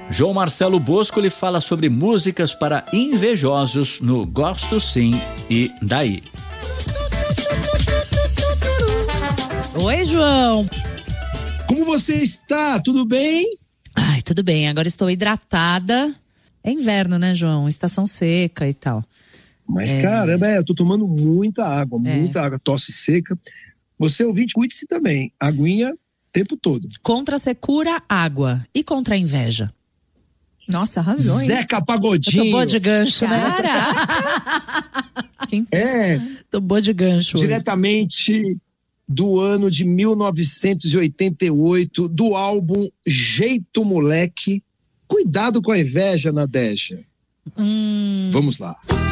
João Marcelo Boscoli fala sobre músicas para invejosos no Gosto Sim e Daí. Oi, João. Como você está? Tudo bem? Ai, tudo bem. Agora estou hidratada. É inverno, né, João? Estação seca e tal. Mas caramba, eu tô tomando muita água, tosse seca. Você, ouvinte, cuide-se também. Aguinha o tempo todo. Contra a secura, água. E contra a inveja? Nossa, arrasou, hein? Zeca Pagodinho. Eu tô boa de gancho, né? Tô boa de gancho. Diretamente do ano de 1988, do álbum Jeito Moleque. Cuidado com a inveja, Nadeja. Vamos lá.